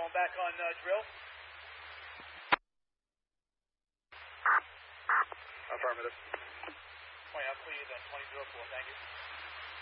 going back on drill. Affirmative. Point out, please, 2004, thank you.